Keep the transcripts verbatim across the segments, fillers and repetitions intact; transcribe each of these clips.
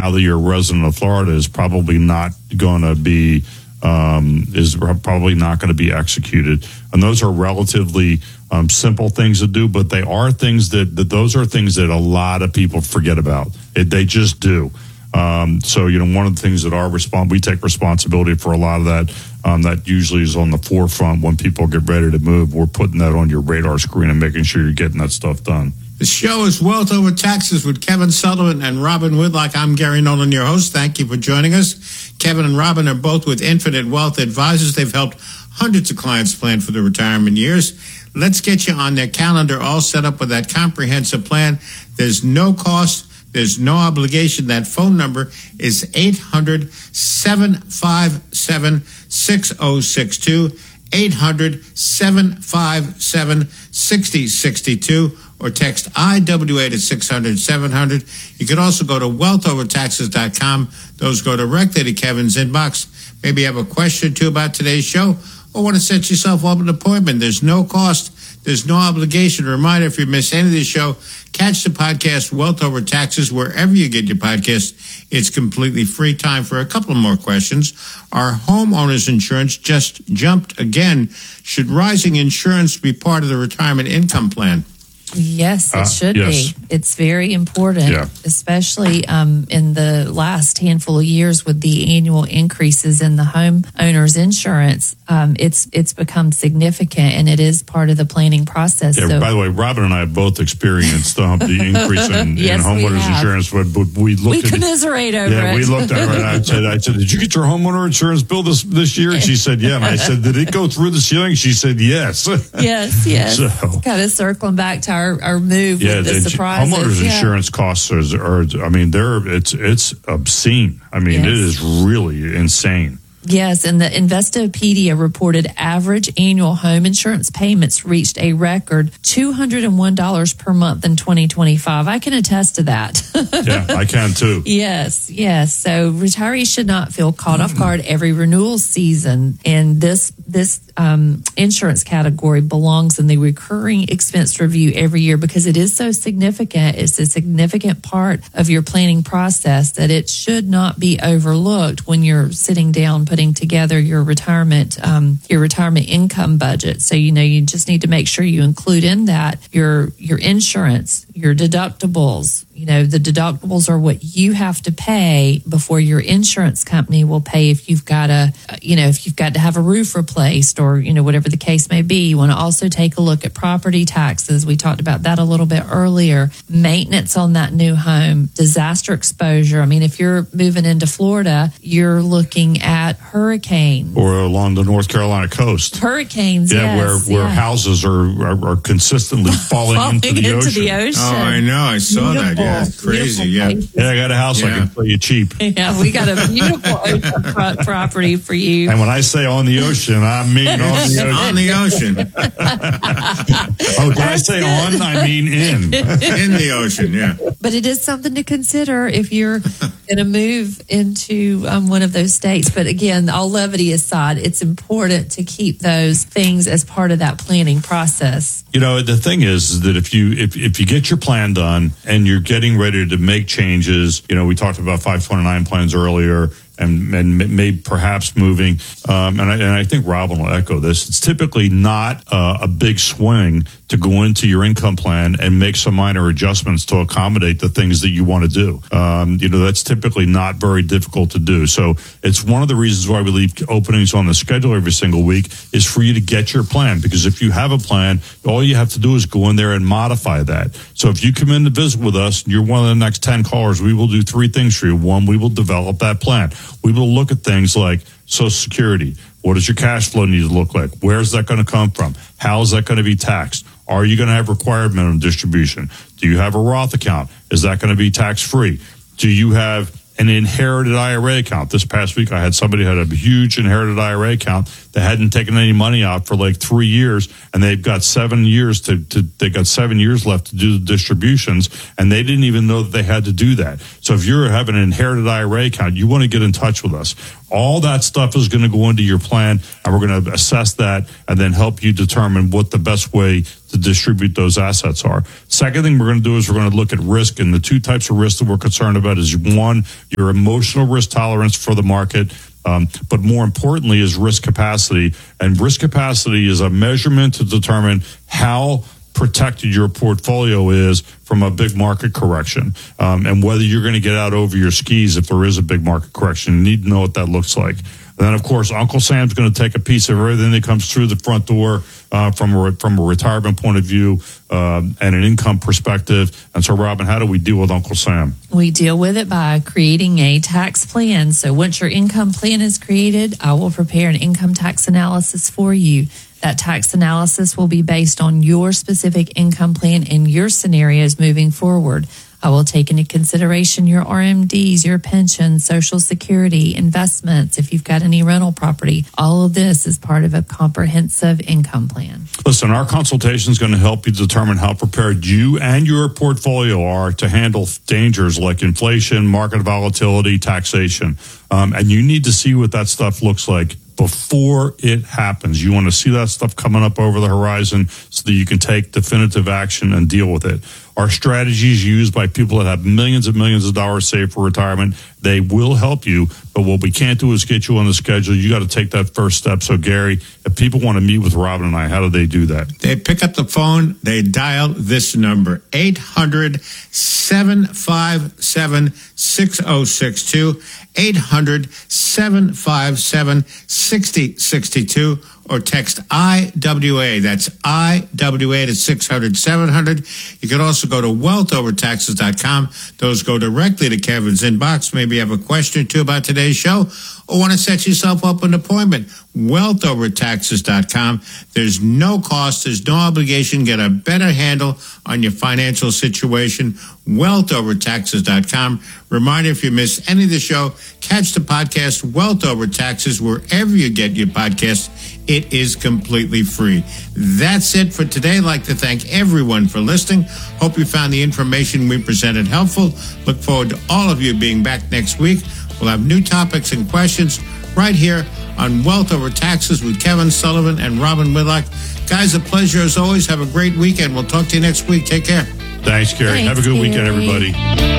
now that you're a resident of Florida is probably not going to be um, is probably not going to be executed. And those are relatively um, simple things to do, but they are things that, that those are things that a lot of people forget about. It, they just do. Um, so, you know, one of the things that our respons- we take responsibility for a lot of that. Um, that usually is on the forefront when people get ready to move. We're putting that on your radar screen and making sure you're getting that stuff done. The show is Wealth Over Taxes with Kevin Sullivan and Robin Whitlock. I'm Gary Nolan, your host. Thank you for joining us. Kevin and Robin are both with Infinite Wealth Advisors. They've helped hundreds of clients plan for their retirement years. Let's get you on their calendar, all set up with that comprehensive plan. There's no cost. There's no obligation. That phone number is eight hundred, seven five seven, six oh six two, eight hundred, seven five seven, six oh six two, or text I W A to six hundred, seven hundred. You can also go to wealth over taxes dot com. Those go directly to Kevin's inbox. Maybe you have a question or two about today's show or want to set yourself up an appointment. There's no cost. There's no obligation. A reminder, if you miss any of this show, catch the podcast Wealth Over Taxes wherever you get your podcast. It's completely free. Time for a couple more questions. Our homeowners insurance just jumped again. Should rising insurance be part of the retirement income plan? Yes, it uh, should yes. be. It's very important, yeah. especially um, in the last handful of years with the annual increases in the homeowners insurance. Um, it's it's become significant, and it is part of the planning process. Yeah, so, by the way, Robin and I have both experienced um, the increase in, yes, in homeowners insurance. But, but we looked we at commiserate over yeah, it. we looked at it. And I said, I said, did you get your homeowner insurance bill this this year? And she said, yeah. And I said, did it go through the ceiling? She said, yes. Yes, yes. So, kind of circling back to our, our move yeah, with the, the surprises. Homeowners yeah. insurance costs are, are, I mean, they're it's it's obscene. I mean, Yes. it is really insane. Yes, and the Investopedia reported average annual home insurance payments reached a record two hundred one dollars per month in twenty twenty-five. I can attest to that. Yeah, I can too. Yes, yes. So retirees should not feel caught off guard every renewal season. And this this um, insurance category belongs in the recurring expense review every year because it is so significant. It's a significant part of your planning process that it should not be overlooked when you're sitting down putting together your retirement um, your retirement income budget. So you know you just need to make sure you include in that your your insurance, your deductibles. You know, the deductibles are what you have to pay before your insurance company will pay if you've got a, you know, if you've got to have a roof replaced or, you know, whatever the case may be. You want to also take a look at property taxes. We talked about that a little bit earlier. Maintenance on that new home, disaster exposure. I mean, if you're moving into Florida, you're looking at hurricanes. Or along the North Carolina coast. Hurricanes, yeah, yes. where, where yeah. houses are, are, are consistently falling, falling into, the, into ocean. the ocean. Oh, I know. I saw Beautiful. that. Yeah, it's crazy. Yeah. Yeah, I got a house I Yeah. can play you cheap. Yeah, we got a beautiful ocean property for you. And when I say on the ocean, I mean on the ocean. On the ocean. Oh, did I say on? I mean in. In the ocean, yeah. But it is something to consider if you're going to move into um, one of those states. But again, all levity aside, it's important to keep those things as part of that planning process. You know, the thing is, is that if you if, if you get your plan done and you're getting ready to make changes, you know, we talked about five twenty-nine plans earlier. And, and maybe perhaps moving, um, and, I, and I think Robin will echo this. It's typically not uh, a big swing to go into your income plan and make some minor adjustments to accommodate the things that you want to do. Um, you know, that's typically not very difficult to do. So it's one of the reasons why we leave openings on the schedule every single week is for you to get your plan. Because if you have a plan, all you have to do is go in there and modify that. So if you come in to visit with us and you're one of the next ten callers, we will do three things for you. One, we will develop that plan. We will look at things like Social Security. What does your cash flow need to look like? Where's that going to come from? How is that going to be taxed? Are you going to have required minimum distribution? Do you have a Roth account? Is that going to be tax-free? Do you have an inherited I R A account? This past week, I had somebody who had a huge inherited I R A account that hadn't taken any money out for like three years, and they've got seven years to, to they got seven years left to do the distributions, and they didn't even know that they had to do that. So if you're having an inherited I R A account, you want to get in touch with us. All that stuff is going to go into your plan, and we're going to assess that and then help you determine what the best way to distribute those assets are. Second thing we're going to do is we're going to look at risk, and the two types of risk that we're concerned about is one, your emotional risk tolerance for the market, um, but more importantly is risk capacity. And risk capacity is a measurement to determine how protected your portfolio is from a big market correction, um, and whether you're going to get out over your skis if there is a big market correction. You need to know what that looks like. And then, of course, Uncle Sam's going to take a piece of everything that comes through the front door uh, from a, from a retirement point of view um, and an income perspective. And so, Robin, how do we deal with Uncle Sam? We deal with it by creating a tax plan. So once your income plan is created, I will prepare an income tax analysis for you. That tax analysis will be based on your specific income plan and your scenarios moving forward. I will take into consideration your R M Ds, your pension, Social Security, investments, if you've got any rental property. All of this is part of a comprehensive income plan. Listen, our consultation is going to help you determine how prepared you and your portfolio are to handle dangers like inflation, market volatility, taxation. Um, and you need to see what that stuff looks like before it happens. You want to see that stuff coming up over the horizon so that you can take definitive action and deal with it. Our strategies used by people that have millions and millions of dollars saved for retirement, they will help you, but what we can't do is get you on the schedule. You got to take that first step. So, Gary, if people want to meet with Robin and I, how do they do that? They pick up the phone, they dial this number, eight hundred, seven five seven, six oh six two, eight hundred, seven five seven, six oh six two, or text I W A. That's I W A to six hundred, seven hundred. You can also go to wealth over taxes dot com. Those go directly to Kevin's inbox. Maybe you have a question or two about today's show or want to set yourself up an appointment. wealth over taxes dot com. There's no cost. There's no obligation. Get a better handle on your financial situation. wealth over taxes dot com. Reminder, if you miss any of the show, catch the podcast Wealth Over Taxes wherever you get your podcast. It is completely free. That's it for today. I'd like to thank everyone for listening. Hope you found the information we presented helpful. Look forward to all of you being back next week. We'll have new topics and questions right here on Wealth Over Taxes with Kevin Sullivan and Robin Whitlock. Guys, a pleasure as always. Have a great weekend. We'll talk to you next week. Take care. Thanks, Gary. Thanks, have a good Gary. weekend, everybody.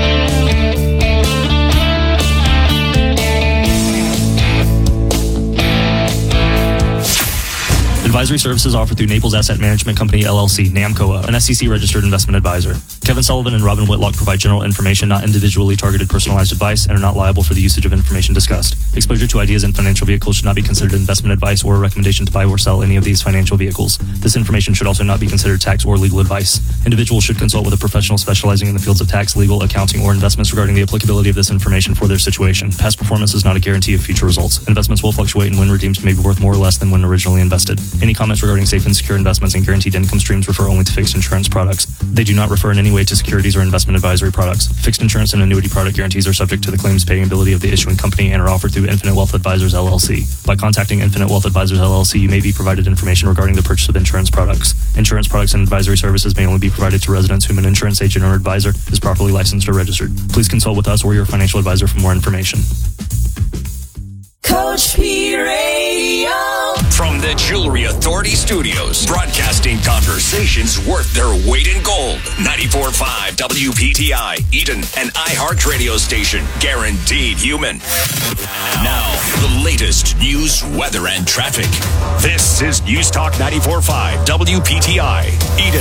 Advisory services offered through Naples Asset Management Company, L L C, NAMCOA, an S E C-registered investment advisor. Kevin Sullivan and Robin Whitlock provide general information, not individually targeted personalized advice, and are not liable for the usage of information discussed. Exposure to ideas and financial vehicles should not be considered investment advice or a recommendation to buy or sell any of these financial vehicles. This information should also not be considered tax or legal advice. Individuals should consult with a professional specializing in the fields of tax, legal, accounting, or investments regarding the applicability of this information for their situation. Past performance is not a guarantee of future results. Investments will fluctuate, and when redeemed may be worth more or less than when originally invested. Any comments regarding safe and secure investments and guaranteed income streams refer only to fixed insurance products. They do not refer in any way to securities or investment advisory products. Fixed insurance and annuity product guarantees are subject to the claims paying ability of the issuing company and are offered through Infinite Wealth Advisors, L L C. By contacting Infinite Wealth Advisors, L L C, you may be provided information regarding the purchase of insurance products. Insurance products and advisory services may only be provided to residents whom an insurance agent or advisor is properly licensed or registered. Please consult with us or your financial advisor for more information. Coach P Radio. From the Jewelry Authority Studios, broadcasting conversations worth their weight in gold. ninety-four point five W P T I, Eden, an iHeart radio station, guaranteed human. Now, the latest news, weather, and traffic. This is News Talk ninety-four point five W P T I, Eden.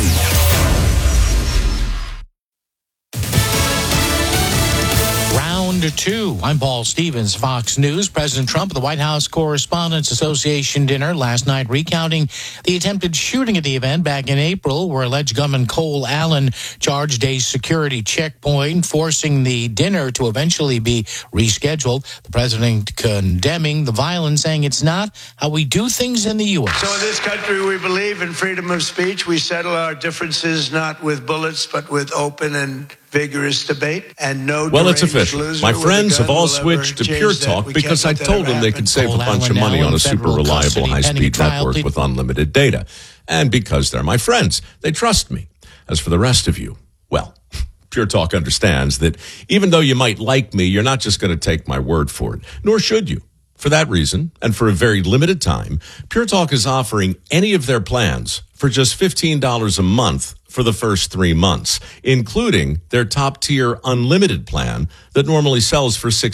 Two. I'm Paul Stevens, Fox News. President Trump at the White House Correspondents Association dinner last night recounting the attempted shooting at the event back in April where alleged gunman Cole Allen charged a security checkpoint, forcing the dinner to eventually be rescheduled. The president condemning the violence, saying it's not how we do things in the U S. So in this country, we believe in freedom of speech. We settle our differences not with bullets, but with open and vigorous debate, and no. Well, it's official. My friends have all switched to Pure Talk because I told them they could save a bunch of money on a super reliable high-speed network with unlimited data. And because they're my friends, they trust me. As for the rest of you, well, Pure Talk understands that even though you might like me, you're not just going to take my word for it, nor should you. For that reason, and for a very limited time, Pure Talk is offering any of their plans for just fifteen dollars a month for the first three months, including their top-tier unlimited plan that normally sells for six